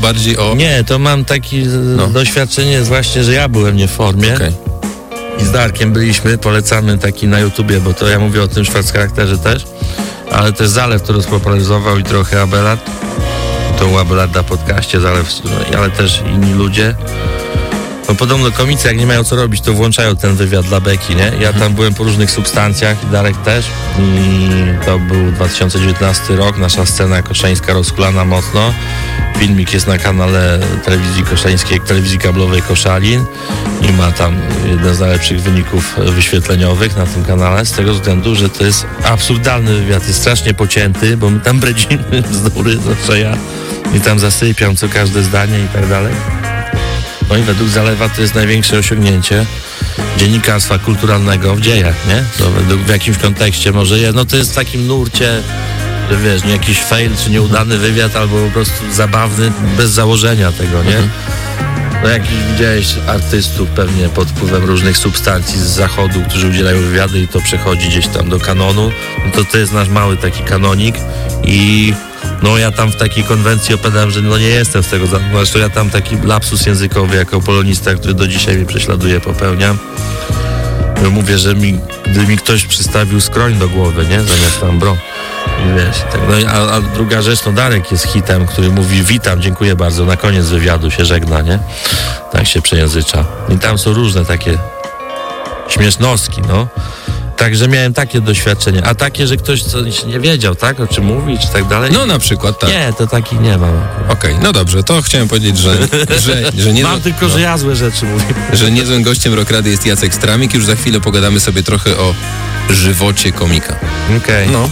bardziej o... Nie, to mam takie doświadczenie właśnie, że ja byłem nie w formie. Okej. I z Darkiem byliśmy, polecamy taki na YouTubie, bo to ja mówię o tym Schwarzcharakterze też, ale też Zalew to rozpopularyzował i trochę Abelard. To u Abelarda podcaście Zalew, ale też inni ludzie. No podobno komicy, jak nie mają co robić, to włączają ten wywiad dla Beki, nie? Ja tam byłem po różnych substancjach, Darek też. I to był 2019 rok, nasza scena koszeńska rozkulana mocno. Filmik jest na kanale telewizji koszeńskiej, telewizji kablowej Koszalin i ma tam jeden z najlepszych wyników wyświetleniowych na tym kanale, z tego względu, że to jest absurdalny wywiad, jest strasznie pocięty, bo my tam bredzimy bzdury, zawsze ja i tam zasypiam co każde zdanie i tak dalej. No i według Zalewa to jest największe osiągnięcie dziennikarstwa kulturalnego w dziejach, nie? To w jakimś kontekście może jest, no to jest w takim nurcie, że wiesz, nie jakiś fail czy nieudany wywiad, albo po prostu zabawny, bez założenia tego, nie? No jakiś widziałeś artystów pewnie pod wpływem różnych substancji z zachodu, którzy udzielają wywiady i to przechodzi gdzieś tam do kanonu, no to jest nasz mały taki kanonik i no ja tam w takiej konwencji opowiadam, że no nie jestem z tego, zresztą ja tam taki lapsus językowy jako polonista, który do dzisiaj mnie prześladuje, popełniam. Mówię, że gdy mi ktoś przystawił skroń do głowy, nie? Zamiast tam wiesz, tak. No a druga rzecz, no Darek jest hitem, który mówi witam, dziękuję bardzo, na koniec wywiadu się żegna, nie? Tak się przejęzycza. I tam są różne takie śmiesznostki, no. Także miałem takie doświadczenie. A takie, że ktoś coś nie wiedział, tak? O czym mówi, czy tak dalej? No na przykład, tak. Nie, to taki nie mam. Okej, no dobrze, to chciałem powiedzieć, że nie... Mam tylko, że ja złe rzeczy mówię. Że niezłym gościem Rock Rady jest Jacek Stramik. Już za chwilę pogadamy sobie trochę o żywocie komika. Okej. No.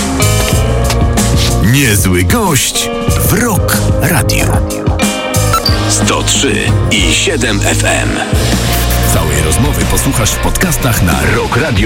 Niezły gość w Rock Radio. 103,7 FM. Całej rozmowy posłuchasz w podcastach na rockradio.pl.